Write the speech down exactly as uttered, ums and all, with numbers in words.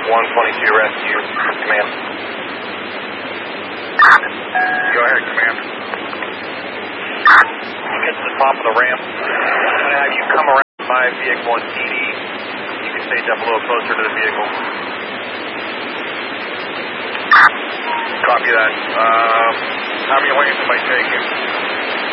one twenty-two rescue, command. Go ahead, command. Get to the top of the ramp. I'm going to have you come around my vehicle and D D. You can stage up a little closer to the vehicle. Copy that. Um, how many lanes am I taking?